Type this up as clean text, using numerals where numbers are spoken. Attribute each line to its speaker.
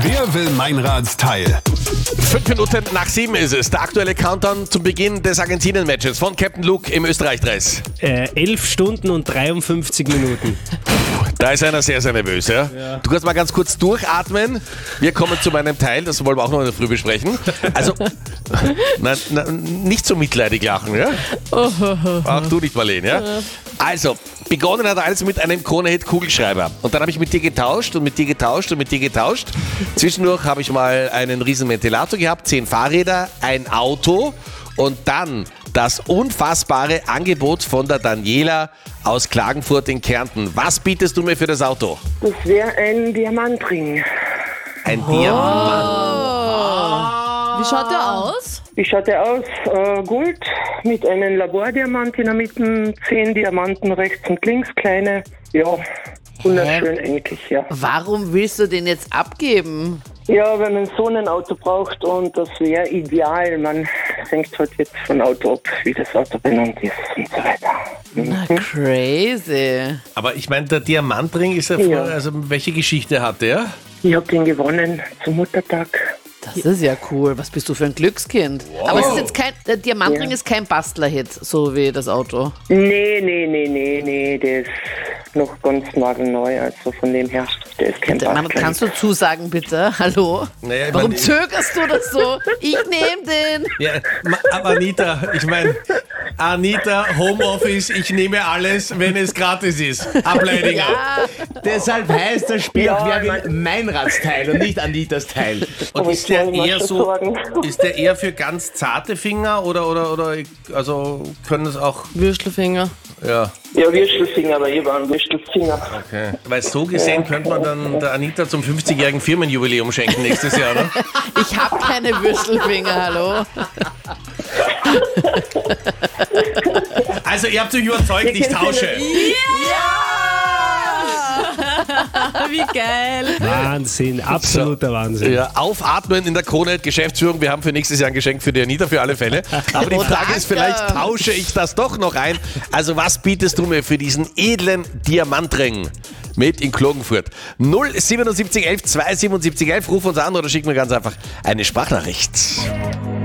Speaker 1: Wer will Meinrads Teil?
Speaker 2: 5 Minuten nach 7 ist es. Der aktuelle Countdown zum Beginn des Argentinien-Matches von Captain Luke im Österreich-Dress.
Speaker 3: 11 Stunden und 53 Minuten.
Speaker 2: Da ist einer sehr, sehr nervös. Ja? Du kannst mal ganz kurz durchatmen. Wir kommen zu meinem Teil, das wollen wir auch noch in der Früh besprechen. Also, nicht so mitleidig lachen. Ja? Auch du nicht, Marlene. Ja? Also, begonnen hat alles mit einem Krone-Hit-Kugelschreiber. Und dann habe ich mit dir getauscht und mit dir getauscht und mit dir getauscht. Zwischendurch habe ich mal einen riesen Ventilator gehabt, 10 Fahrräder, ein Auto und dann das unfassbare Angebot von der Daniela aus Klagenfurt in Kärnten. Was bietest du mir für das Auto?
Speaker 4: Das wäre ein Diamantring.
Speaker 2: Ein Diamant.
Speaker 5: Wie schaut der aus?
Speaker 4: Wie schaut der aus? Gold mit einem Labordiamant in der Mitte, 10 Diamanten rechts und links, kleine. Ja, wunderschön eigentlich, ja.
Speaker 5: Warum willst du den jetzt abgeben?
Speaker 4: Ja, wenn man so ein Auto braucht und das wäre ideal. Man hängt halt jetzt von Auto ab, wie das Auto benannt ist und so weiter.
Speaker 5: Na, crazy.
Speaker 2: Aber ich meine, der Diamantring ist ja,
Speaker 4: Ja.
Speaker 2: also welche Geschichte hat der?
Speaker 4: Ich habe den gewonnen zum Muttertag.
Speaker 5: Das ist ja cool. Was bist du für ein Glückskind? Wow. Aber es ist jetzt der Diamantring ist kein Bastler-Hit, so wie das Auto.
Speaker 4: Nee, der ist noch ganz nagelneu, also von dem her, der ist kein
Speaker 5: Mann,
Speaker 4: Bastler.
Speaker 5: kannst du zusagen, bitte? Hallo?
Speaker 2: Naja, ich
Speaker 5: Warum
Speaker 2: mein,
Speaker 5: zögerst du das so? Ich nehme den.
Speaker 2: Ja, aber Anita, ich meine, Anita, Homeoffice, ich nehme alles, wenn es gratis ist. Ableidinger.
Speaker 5: Ja.
Speaker 6: Deshalb heißt das Spiel
Speaker 4: Ja,
Speaker 6: auch Wer will Meinrads Teil und nicht Anitas Teil.
Speaker 2: Und
Speaker 4: Aber
Speaker 2: ist der
Speaker 4: ich kann
Speaker 2: eher
Speaker 4: mir
Speaker 2: so,
Speaker 4: sagen.
Speaker 2: ist der eher für ganz zarte Finger oder also können es auch,
Speaker 5: Würstelfinger.
Speaker 2: ja,
Speaker 4: Ja, Würstelfinger, aber ich war ein Würstelfinger.
Speaker 2: okay. Weil so gesehen könnte man dann der Anita zum 50-jährigen Firmenjubiläum schenken nächstes Jahr, ne?
Speaker 5: Ich habe keine Würstelfinger, hallo?
Speaker 2: Also ihr habt euch überzeugt, ich tausche.
Speaker 5: Wie geil.
Speaker 3: Wahnsinn, absoluter Wahnsinn.
Speaker 2: Ja, aufatmen in der Krone Geschäftsführung. Wir haben für nächstes Jahr ein Geschenk für die Anita für alle Fälle. Aber die
Speaker 5: Oh,
Speaker 2: Frage ist,
Speaker 5: danke.
Speaker 2: vielleicht tausche ich das doch noch ein. Also was bietest du mir für diesen edlen Diamantring mit in Klagenfurt? 07711 27711, ruf uns an oder schick mir ganz einfach eine Sprachnachricht.